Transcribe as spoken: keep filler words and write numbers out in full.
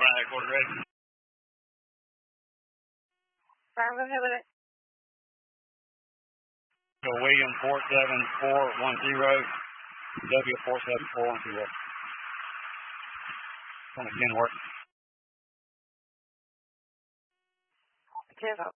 Right, quarter ready. Fire, go ahead with it. So William four seven four one zero, W four seven four one zero. One again work. ten